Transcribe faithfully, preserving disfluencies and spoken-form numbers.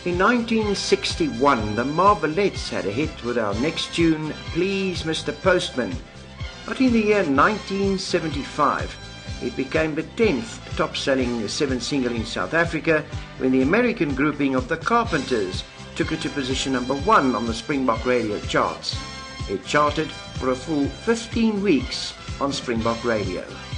In nineteen sixty-one, the Marvelettes had a hit with our next tune, Please Mister Postman. But in the year nineteen seventy-five, it became the tenth top-selling seven single in South Africa when the American grouping of the Carpenters took it to position number one on the Springbok radio charts. It charted for a full fifteen weeks on Springbok Radio.